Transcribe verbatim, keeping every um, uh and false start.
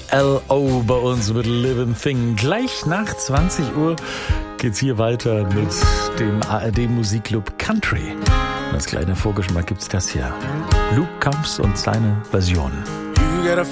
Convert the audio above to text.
L O bei uns mit Living Thing. Gleich nach zwanzig Uhr geht's hier weiter mit dem A R D-Musikclub Country. Als kleiner Vorgeschmack gibt's das hier. Luke Combs und seine Version.